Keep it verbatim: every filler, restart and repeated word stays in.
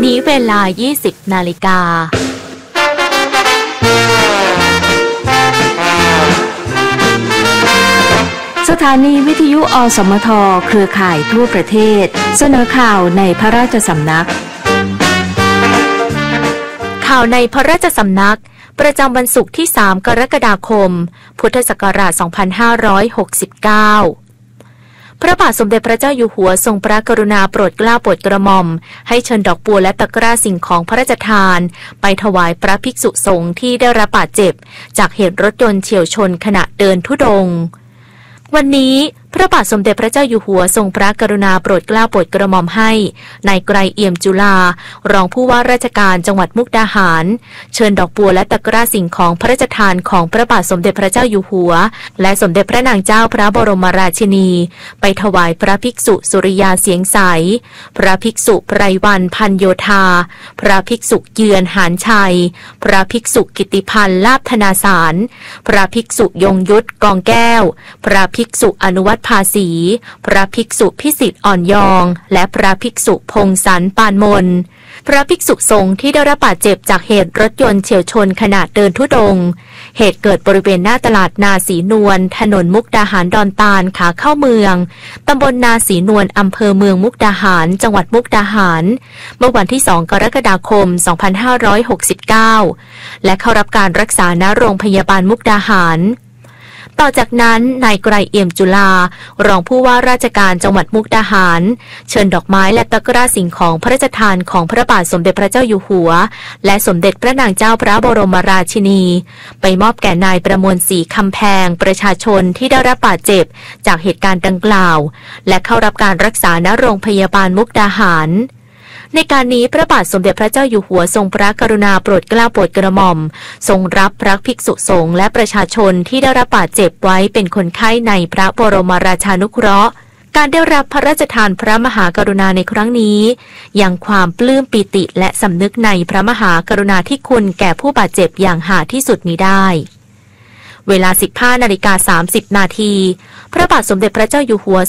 นี้เวลา ยี่สิบ นาฬิกาสถานีวิทยุอสมทเครือข่ายทั่วประเทศเสนอข่าวในพระราชสำนักข่าวในพระราชสำนักประจำวันศุกร์ที่ สาม กรกฎาคม พุทธศักราช สองพันห้าร้อยหกสิบเก้า พระบาทสมเด็จพระเจ้าอยู่หัวทรงพระกรุณาโปรดเกล้าโปรดกระหม่อมให้เชิญดอกบัวและตะกร้าสิ่งของพระราชทานไปถวายพระภิกษุสงฆ์ที่ได้รับบาดเจ็บจากเหตุรถยนต์เฉี่ยวชนขณะเดินธุดงค์วันนี้พระบาทสมเด็จพระเจ้าอยู่หัวทรงพระกรุณาโปรดเกล้าโปรดกระหม่อมให้นายไกรเอี่ยมจุฬารองผู้ว่าราชการจังหวัดมุกดาหารเชิญดอกบัวและตะกร้าสิ่งของพระราชทานของพระบาทสมเด็จพระเจ้าอยู่หัวและสมเด็จพระนางเจ้าพระบรมราชินีไปถวายพระภิกษุสุริยาเสียงใสพระภิกษุไพรวันพันโยธาพระภิกษุเยือนหานชัยพระภิกษุกิติพันธ์ลาภธนาสารพระภิกษุยงยุทธกองแก้วพระภิกษุอนุวัตภาษีพระภิกษุพิสิทธิ์อ่อนยองและพระภิกษุพงศรปานมนพระภิกษุสงฆ์ที่ได้รับบาดเจ็บจากเหตุรถยนต์เฉี่ยวชนขณะเดินธุดงค์เหตุเกิดบริเวณหน้าตลาดนาสีนวลถนนมุกดาหารดอนตาลขาเข้าเมืองตำบลนาสีนวลอำเภอเมืองมุกดาหารจังหวัดมุกดาหารเมื่อวันที่ สอง กรกฎาคม สองพันห้าร้อยหกสิบเก้าและเข้ารับการรักษาณโรงพยาบาลมุกดาหารต่อจากนั้นนายไกรเอี่ยมจุฬารองผู้ว่าราชการจังหวัดมุกดาหารเชิญดอกไม้และตะกร้าสิ่งของพระราชทานของพระบาทสมเด็จพระเจ้าอยู่หัวและสมเด็จพระนางเจ้าพระบรมราชินีไปมอบแก่นายประมวลศรีคำแพงประชาชนที่ได้รับบาดเจ็บจากเหตุการณ์ดังกล่าวและเข้ารับการรักษาณโรงพยาบาลมุกดาหารในการนี้พระบาทสมเด็จพระเจ้าอยู่หัวทรงพระกรุณาโปรดเกล้าโปรดกระหม่อมทรงรับพระภิกษุสงฆ์และประชาชนที่ได้รับบาดเจ็บไว้เป็นคนไข้ในพระบรมราชานุเคราะห์การได้รับพระราชทานพระมหากรุณาในครั้งนี้ยังความปลื้มปิติและสำนึกในพระมหากรุณาธิคุณแก่ผู้บาดเจ็บอย่างหาที่สุดมิได้เวลา สิบห้านาฬิกาสามสิบนาทีพระบาทสมเด็จพระเจ้าอยู่หัว